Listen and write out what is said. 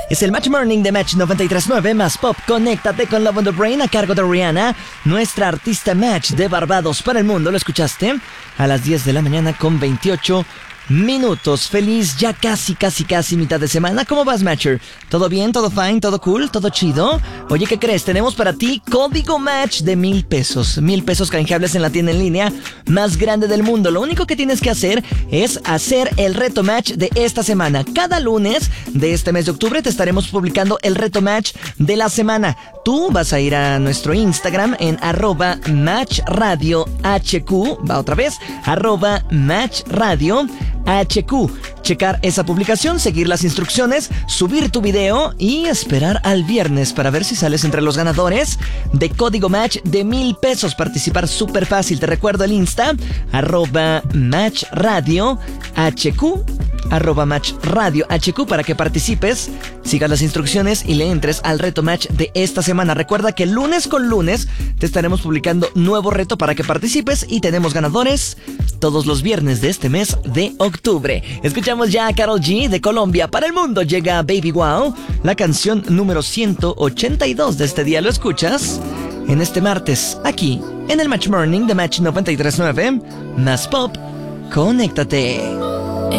Es el Match Morning de Match 93.9 más Pop. Conéctate con Love on the Brain a cargo de Rihanna, nuestra artista Match de Barbados para el mundo. ¿Lo escuchaste? A las 10 de la mañana con 28 minutos. Feliz, ya casi mitad de semana. ¿Cómo vas, Matcher? ¿Todo bien? ¿Todo fine? ¿Todo cool? ¿Todo chido? Oye, ¿qué crees? Tenemos para ti código Match de 1,000 pesos. 1,000 pesos canjeables en la tienda en línea más grande del mundo. Lo único que tienes que hacer es hacer el reto Match de esta semana. Cada lunes de este mes de octubre te estaremos publicando el reto Match de la semana. Tú vas a ir a nuestro Instagram en @matchradiohq. Va otra vez, @matchradiohq. Checar esa publicación, seguir las instrucciones, subir tu video y esperar al viernes para ver si sales entre los ganadores de código Match de 1,000 pesos. Participar súper fácil. Te recuerdo el Insta, @matchradiohq, @matchradiohq, para que participes, sigas las instrucciones y le entres al reto Match de esta semana. Recuerda que lunes con lunes te estaremos publicando nuevo reto para que participes y tenemos ganadores todos los viernes de este mes de octubre. Escuchamos ya a Karol G de Colombia para el mundo. Llega Baby Wow, la canción número 182 de este día. ¿Lo escuchas? En este martes, aquí en el Match Morning de Match 93.9 más Pop. Conéctate.